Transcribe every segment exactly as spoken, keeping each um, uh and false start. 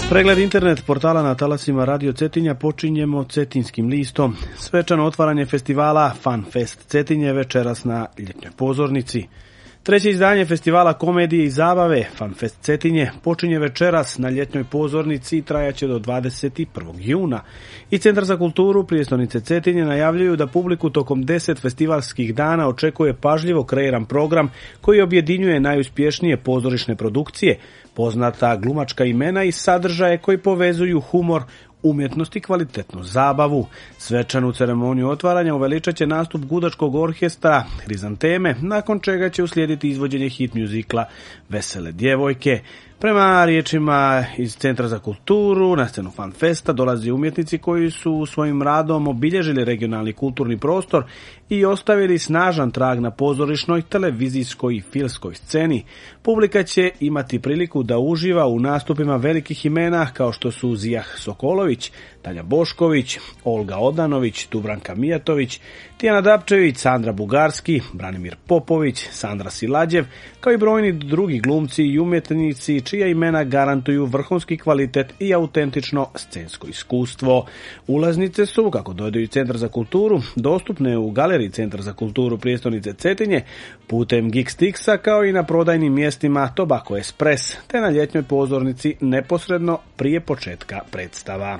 Pregled internet portala na talasima Radio Cetinja počinjemo Cetinskim listom. Svečano otvaranje festivala Fun Fest Cetinje večeras na ljetnjoj pozornici. Treće izdanje festivala komedije i zabave Fun Fest Cetinje počinje večeras na ljetnjoj pozornici i trajaće do dvadeset prvog juna. I Centar za kulturu prijestolnice Cetinje najavljuju da publiku tokom deset festivalskih dana očekuje pažljivo kreiran program koji objedinjuje najuspješnije pozorišne produkcije, poznata glumačka imena i sadržaje koji povezuju humor, umjetnost i kvalitetnu zabavu. Svečanu ceremoniju otvaranja uveličat će nastup gudačkog orkestra Hrizanteme, nakon čega će uslijediti izvođenje hit mjuzikla Vesele djevojke. Prema riječima iz Centra za kulturu, na scenu Fun Festa dolazi umjetnici koji su svojim radom obilježili regionalni kulturni prostor i ostavili snažan trag na pozorišnoj, televizijskoj i filmskoj sceni. Publika će imati priliku da uživa u nastupima velikih imena kao što su Zijah Sokolović, Tanja Bošković, Olga Odanović, Dubranka Mijatović, Tijana Dapčević, Sandra Bugarski, Branimir Popović, Sandra Silađev, kao i brojni drugi glumci i umjetnici čija imena garantuju vrhunski kvalitet i autentično scensko iskustvo. Ulaznice su, kako dodaju Centar za kulturu, dostupne u galeriji Centar za kulturu prijestolnice Cetinje putem Geekstixa, kao i na prodajnim mjestima Tobacco Express, te na ljetnjoj pozornici neposredno prije početka predstava.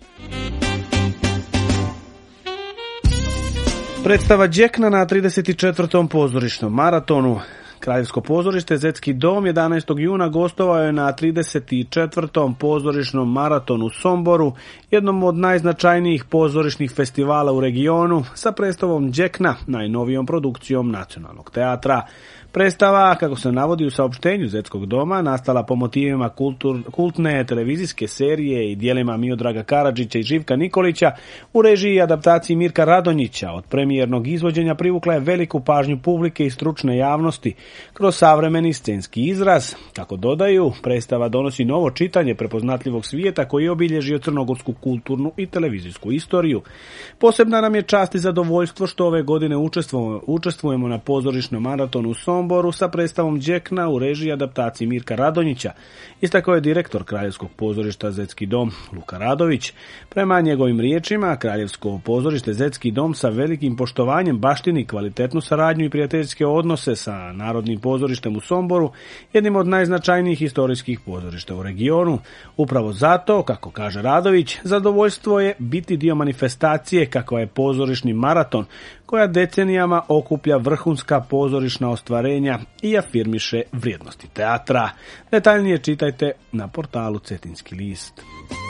Predstava Đekna na trideset četvrtom pozorišnom maratonu. Kraljevsko pozorište Zetski dom jedanaestog juna gostovao je na trideset četvrtom pozorišnom maratonu u Somboru, jednom od najznačajnijih pozorišnih festivala u regionu, sa predstavom Đekna, najnovijom produkcijom Nacionalnog teatra. Predstava, kako se navodi u saopštenju Zetskog doma, nastala po motivima kultur, kultne televizijske serije i dijelima Miodraga Karadžića i Živka Nikolića, u režiji i adaptaciji Mirka Radonjića. Od premijernog izvođenja privukla je veliku pažnju publike i stručne javnosti kroz savremeni scenski izraz. Kako dodaju, predstava donosi novo čitanje prepoznatljivog svijeta koji je obilježio crnogorsku kulturnu i televizijsku istoriju. Posebna nam je čast i zadovoljstvo što ove godine učestvujemo, učestvujemo na pozorišnom maratonu u Somboru sa predstavom Đekna u režiji adaptaciji Mirka Radonjića, istakao je direktor Kraljevskog pozorišta Zetski dom Luka Radović. Prema njegovim riječima, Kraljevsko pozorište Zetski dom sa velikim poštovanjem baštini kvalitetnu saradnju i prijateljske odnose sa Narodnim pozorištem u Somboru, jednim od najznačajnijih historijskih pozorišta u regionu. Upravo zato, kako kaže Radović, zadovoljstvo je biti dio manifestacije kakva je pozorišni maraton, koja decenijama okuplja vrhunska pozorišna ostvarenja i afirmiše vrijednosti teatra. Detaljnije čitajte na portalu Cetinski list.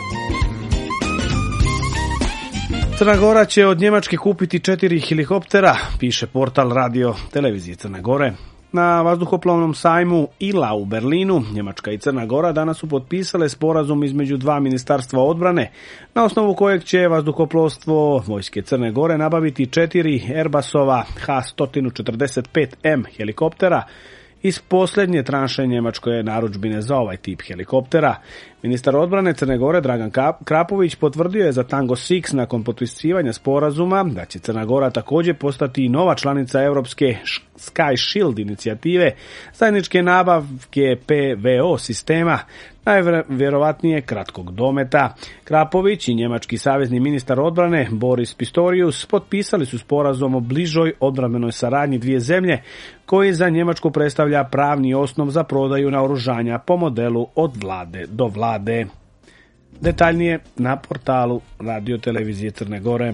Crna Gora će od Njemačke kupiti četiri helikoptera, piše portal Radio Televizije Crne Gore. Na vazduhoplovnom sajmu I L A u Berlinu, Njemačka i Crna Gora danas su potpisale sporazum između dva ministarstva odbrane, na osnovu kojeg će vazduhoplovstvo vojske Crne Gore nabaviti četiri Airbusova H sto četrdeset pet M helikoptera iz posljednje tranše njemačke narudžbine za ovaj tip helikoptera. Ministar odbrane Crne Gore Dragan Krapović potvrdio je za Tango šest nakon potpisivanja sporazuma da će Crna Gora također postati nova članica europske Sky Shield inicijative, zajedničke nabavke P V O sistema, najvjerovatnije kratkog dometa. Krapović i njemački savezni ministar odbrane Boris Pistorius potpisali su sporazum o bližoj odbrambenoj saradnji dvije zemlje, koji za Njemačku predstavlja pravni osnov za prodaju naoružanja po modelu od vlade do vlade. Detaljnije na portalu Radio Televizije Crne Gore.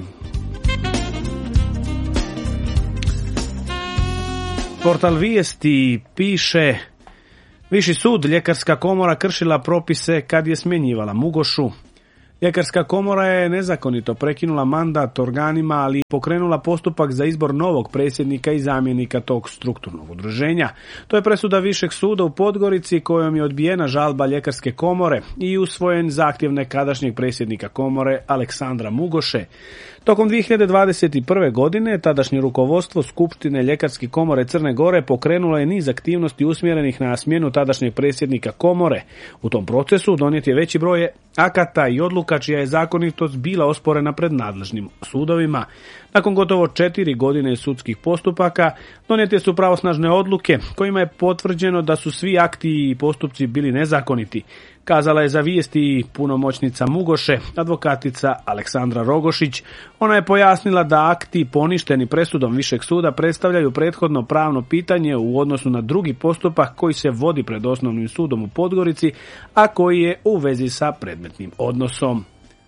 Portal Vijesti piše: Viši sud, ljekarska komora kršila propise kad je smjenjivala Mugošu. Ljekarska komora je nezakonito prekinula mandat organima, ali pokrenula postupak za izbor novog predsjednika i zamjenika tog strukturnog udruženja. To je presuda Višeg suda u Podgorici kojom je odbijena žalba ljekarske komore i usvojen zahtjev nekadašnjeg predsjednika komore Aleksandra Mugoše. Tokom dvije hiljade dvadeset prve. godine tadašnje rukovodstvo Skupštine ljekarske komore Crne Gore pokrenulo je niz aktivnosti usmjerenih na smjenu tadašnjeg predsjednika komore. U tom procesu donijet je veći broj akata i odluka odluka čija je zakonitost bila osporena pred nadležnim sudovima. Nakon gotovo četiri godine sudskih postupaka donijete su pravosnažne odluke kojima je potvrđeno da su svi akti i postupci bili nezakoniti, kazala je za Vijesti punomoćnica Mugoše, advokatica Aleksandra Rogošić. Ona je pojasnila da akti poništeni presudom Višeg suda predstavljaju prethodno pravno pitanje u odnosu na drugi postupak koji se vodi pred Osnovnim sudom u Podgorici, a koji je u vezi sa predmetnim odnosom.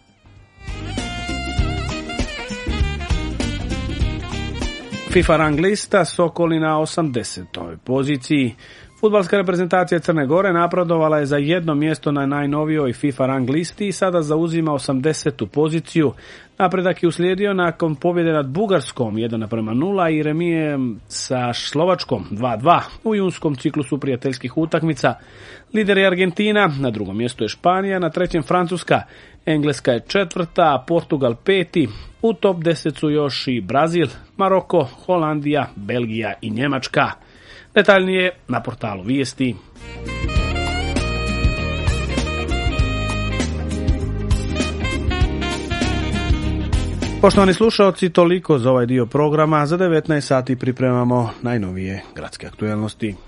FIFA rang lista, Sokoli na osamdesetoj poziciji. Fudbalska reprezentacija Crne Gore napredovala je za jedno mjesto na najnovijoj FIFA rang listi i sada zauzima osamdesetu poziciju. Napredak je uslijedio nakon pobjede nad Bugarskom jedan naprema nula i remije sa Slovačkom dva dva u junskom ciklusu prijateljskih utakmica. Lider je Argentina, na drugom mjestu je Španija, na trećem Francuska, Engleska je četvrta, a Portugal peti. U top deset su još i Brazil, Maroko, Holandija, Belgija i Njemačka. Detaljnije na portalu Vijesti. Poštovani slušalci, toliko za ovaj dio programa. Za devetnaest sati pripremamo najnovije gradske aktualnosti.